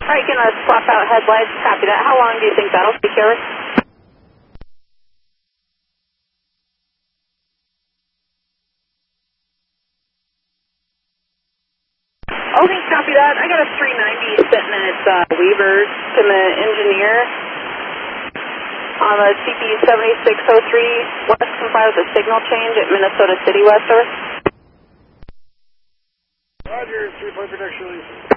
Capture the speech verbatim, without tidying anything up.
Alright, gonna swap out headlights. Copy that. How long do you think that'll take, Eric? Okay, copy that. I got a three ninety sitting at uh, Weaver's. Can the engineer on the C P seventy-six oh three West comply with the signal change at Minnesota City West, sir? Roger, three point production release.